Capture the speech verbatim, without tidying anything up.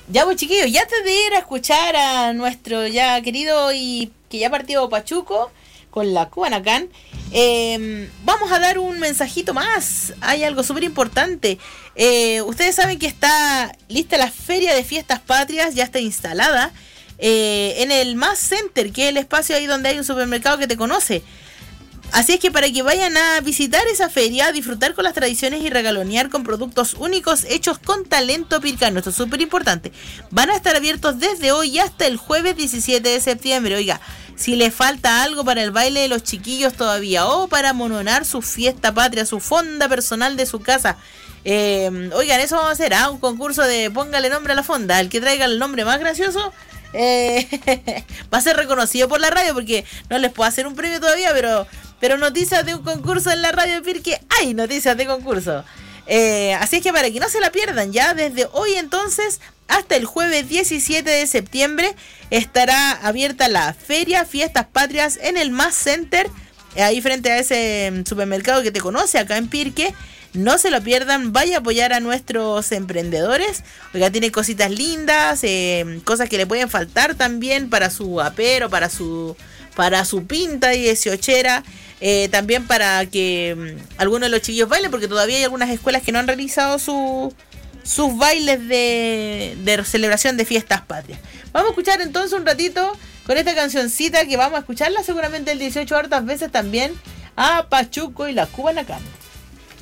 Ya pues chiquillos, ya antes de ir a escuchar a nuestro ya querido y que ya partió Pachuco con la Kubanacan, eh, vamos a dar un mensajito más. Hay algo súper importante. Eh, ustedes saben que está lista la Feria de Fiestas Patrias, ya está instalada eh, en el Mass Center, que es el espacio ahí donde hay un supermercado que te conoce. Así es que para que vayan a visitar esa feria, disfrutar con las tradiciones y regalonear con productos únicos hechos con talento pircano. Esto es súper importante. Van a estar abiertos desde hoy hasta el jueves diecisiete de septiembre. Oiga, si le falta algo para el baile de los chiquillos todavía o para mononar su fiesta patria, su fonda personal de su casa. Eh, oigan, eso vamos a hacer, ¿ah? Un concurso de póngale nombre a la fonda. El que traiga el nombre más gracioso eh, va a ser reconocido por la radio, porque no les puedo hacer un premio todavía, pero... Pero noticias de un concurso en la radio de Pirque, hay noticias de concurso. Eh, así es que para que no se la pierdan, ya desde hoy entonces hasta el jueves diecisiete de septiembre estará abierta la Feria Fiestas Patrias en el Mass Center, eh, ahí frente a ese supermercado que te conoce acá en Pirque. No se lo pierdan, vaya a apoyar a nuestros emprendedores. Oiga, tiene cositas lindas, eh, cosas que le pueden faltar también para su apero, para su... para su pinta y dieciochera, eh, también para que um, algunos de los chiquillos bailen, porque todavía hay algunas escuelas que no han realizado su, sus bailes de, de celebración de fiestas patrias. Vamos a escuchar entonces un ratito con esta cancioncita que vamos a escucharla seguramente el dieciocho hartas veces también, a Pachuco y la Kubanacan.